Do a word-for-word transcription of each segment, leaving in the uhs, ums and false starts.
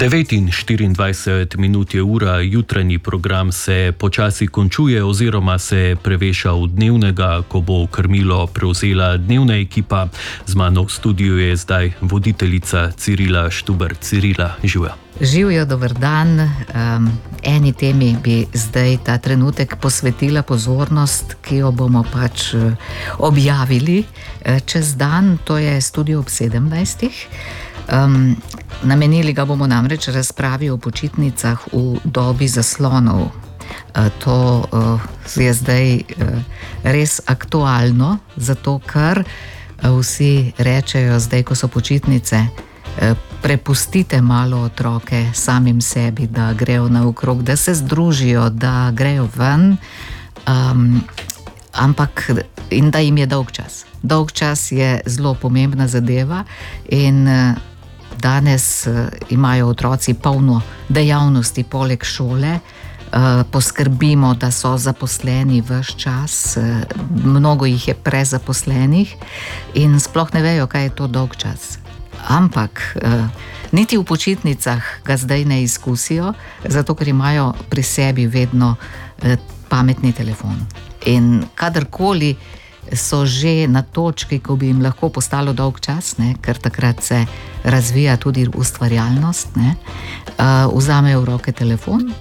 devet in štiriindvajset minut je ura, jutranji program se počasi končuje oziroma se preveša v dnevnega, ko bo krmilo prevzela dnevna ekipa. Z mano v studiu je zdaj voditeljica Cirila Štuber. Cirila, živja. Živjo, dober dan. Um, eni temi bi zdaj ta trenutek posvetila pozornost, ki jo bomo pač objavili čez dan, to je Studio ob sedemnajstih. Um, namenili ga bomo namreč razpravi o počitnicah v dobi zaslonov. Uh, to uh, je zdaj uh, res aktualno, zato ker uh, vsi rečejo zdaj, ko so počitnice, uh, prepustite malo otroke samim sebi, da grejo naokrog, da se združijo, da grejo ven, um, ampak in da jim je dolg čas. Dolg čas je zelo pomembna zadeva in uh, danes uh, imajo otroci polno dejavnosti poleg šole. Uh, poskrbimo, da so zaposleni ves čas, uh, mnogo jih je prezaposlenih in sploh ne vejo, kaj je to dolg čas. Ampak uh, niti v počitnicah ga zdaj ne izkusijo, zato ker imajo pri sebi vedno uh, pametni telefon. In kadarkoli so že na točki, ko bi jim lahko postalo dolg čas, ne, ker takrat se razvija tudi ustvarjalnost, ne, uh, vzamejo v roke telefon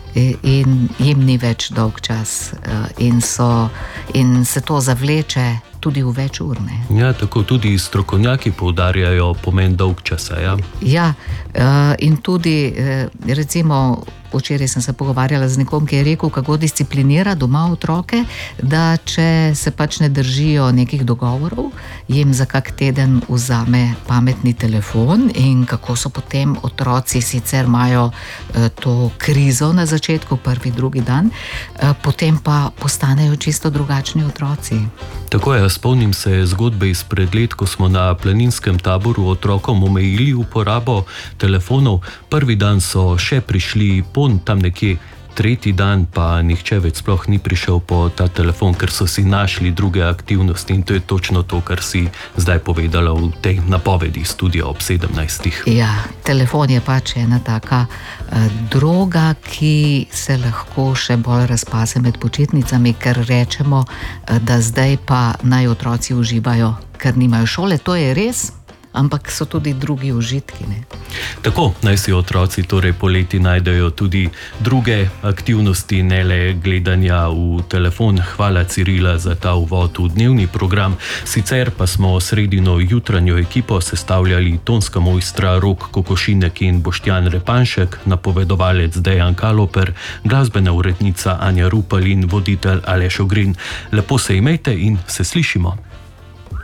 in jim ni več dolg čas uh, in, so, in se to zavleče tudi v več ur. Ne. Ja, tako tudi strokovnjaki poudarjajo pomen dolg časa. Ja, ja uh, in tudi uh, recimo včeraj sem se pogovarjala z nekom, ki je rekel, kako disciplinira doma otroke, da če se pač ne držijo nekih dogovorov, jim za kak teden vzame pametni telefon in kako so potem otroci, sicer imajo eh, to krizo na začetku, prvi, drugi dan, eh, potem pa postanejo čisto drugačni otroci. Tako je, spomnim se zgodbe izpred let, ko smo na planinskem taboru otrokom omejili uporabo telefonov. Prvi dan so še prišli po tam nekje, tretji dan pa nihče več sploh ni prišel po ta telefon, ker so si našli druge aktivnosti in to je točno to, kar si zdaj povedala v tej napovedi Studia ob sedemnajstih. Ja, telefon je pač ena taka uh, droga, ki se lahko še bolj razpase med počitnicami, ker rečemo, uh, da zdaj pa naj otroci uživajo, ker nimajo šole, to je res. Ampak so tudi drugi užitki. Ne? Tako, naj si otroci torej poleti najdejo tudi druge aktivnosti, ne le gledanja v telefon. Hvala, Cirila, za ta uvod v dnevni program. Sicer pa smo sredino jutranjo ekipo sestavljali tonska mojstra Rok Kokošinek in Boštjan Repanšek, napovedovalec Dejan Kaloper, glasbena urednica Anja Rupel in voditelj Aleš Ogrin. Lepo se imejte in se slišimo.